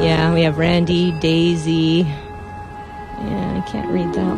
Yeah, we have Randy, Daisy. Yeah, I can't read that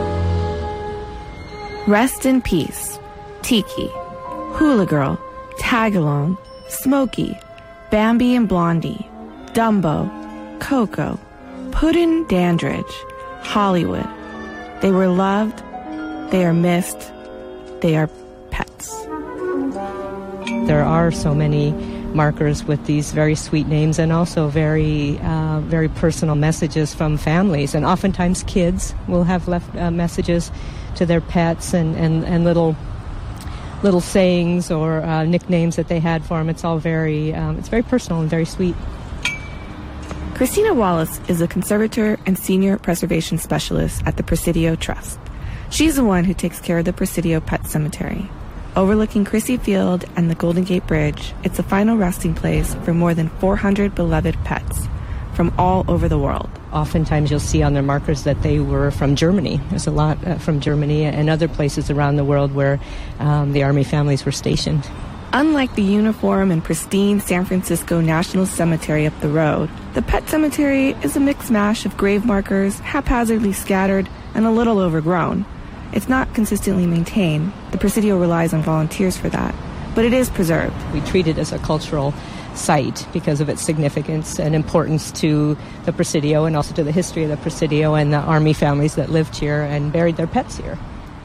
one. Rest in Peace, Tiki, Hula Girl, Tagalong, Smokey, Bambi and Blondie, Dumbo, Coco, Puddin' Dandridge, Hollywood. They were loved, they are missed, they are pets. There are so many markers with these very sweet names and also very personal messages from families. And oftentimes kids will have left messages to their pets and little sayings or nicknames that they had for them. It's all it's very personal and very sweet. Christina Wallace is a conservator and senior preservation specialist at the Presidio Trust. She's the one who takes care of the Presidio Pet Cemetery. Overlooking Crissy Field and the Golden Gate Bridge, it's a final resting place for more than 400 beloved pets from all over the world. Oftentimes you'll see on their markers that they were from Germany. There's a lot from Germany and other places around the world where the Army families were stationed. Unlike the uniform and pristine San Francisco National Cemetery up the road, the Pet Cemetery is a mixed mash of grave markers, haphazardly scattered, and a little overgrown. It's not consistently maintained. The Presidio relies on volunteers for that, but it is preserved. We treat it as a cultural site because of its significance and importance to the Presidio and also to the history of the Presidio and the Army families that lived here and buried their pets here.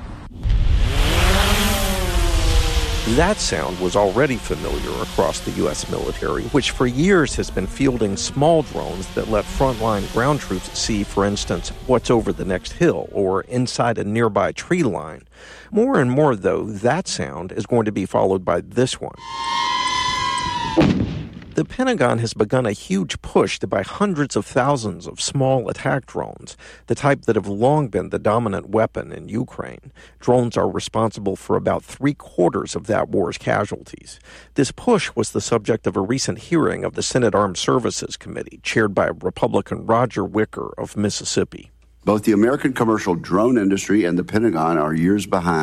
That sound was already familiar across the U.S. military, which for years has been fielding small drones that let frontline ground troops see, for instance, what's over the next hill or inside a nearby tree line. More and more, though, that sound is going to be followed by this one. The Pentagon has begun a huge push to buy hundreds of thousands of small attack drones, the type that have long been the dominant weapon in Ukraine. Drones are responsible for about 3/4 of that war's casualties. This push was the subject of a recent hearing of the Senate Armed Services Committee, chaired by Republican Roger Wicker of Mississippi. Both the American commercial drone industry and the Pentagon are years behind